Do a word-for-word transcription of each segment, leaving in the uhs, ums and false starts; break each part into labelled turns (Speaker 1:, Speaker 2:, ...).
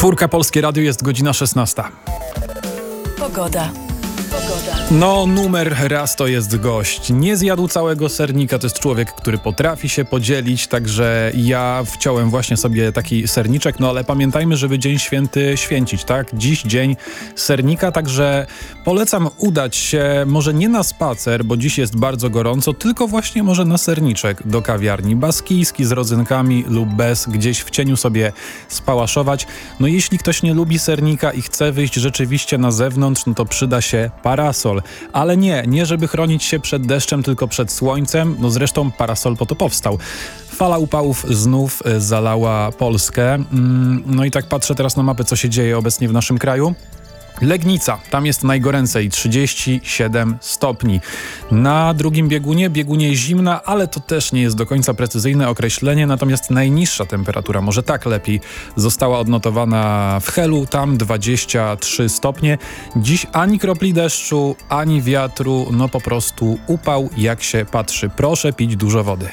Speaker 1: Czwórka, Polskie Radio, jest godzina szesnasta.
Speaker 2: Pogoda.
Speaker 1: No, numer raz to jest gość. Nie zjadł całego sernika, to jest człowiek, który potrafi się podzielić, także ja wciąłem właśnie sobie taki serniczek, no ale pamiętajmy, żeby Dzień Święty święcić, tak? Dziś dzień sernika, także polecam udać się może nie na spacer, bo dziś jest bardzo gorąco, tylko właśnie może na serniczek do kawiarni baskijski z rodzynkami lub bez, gdzieś w cieniu sobie spałaszować. No jeśli ktoś nie lubi sernika i chce wyjść rzeczywiście na zewnątrz, no to przyda się parasol. Ale nie, nie żeby chronić się przed deszczem, tylko przed słońcem. No zresztą parasol po to powstał. Fala upałów znów zalała Polskę. No i tak patrzę teraz na mapę, co się dzieje obecnie w naszym kraju. Legnica, tam jest najgoręcej, trzydzieści siedem stopni. Na drugim biegunie, biegunie zimna, ale to też nie jest do końca precyzyjne określenie, natomiast najniższa temperatura, może tak lepiej, została odnotowana w Helu, tam dwadzieścia trzy stopnie. Dziś ani kropli deszczu, ani wiatru, no po prostu upał jak się patrzy. Proszę pić dużo wody.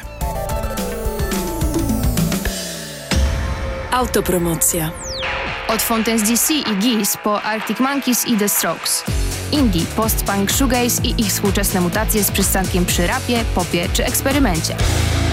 Speaker 2: Autopromocja.
Speaker 3: Od Fontaine's D C i Geese po Arctic Monkeys i The Strokes. Indie, post-punk, shoegaze i ich współczesne mutacje z przystankiem przy rapie, popie czy eksperymencie.